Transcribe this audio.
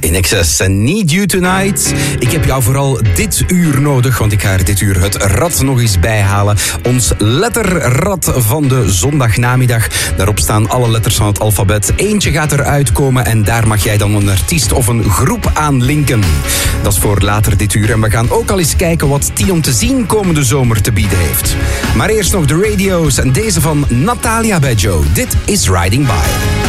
In Excess en Need You Tonight. Ik heb jou vooral dit uur nodig, want ik ga er dit uur het rad nog eens bijhalen. Ons letterrad van de zondagnamiddag. Daarop staan alle letters van het alfabet. Eentje gaat eruit komen en daar mag jij dan een artiest of een groep aan linken. Dat is voor later dit uur. En we gaan ook al eens kijken wat Tion om te zien komende zomer te bieden heeft. Maar eerst nog de radio's en deze van Natalia bij Joe. Dit is Riding By.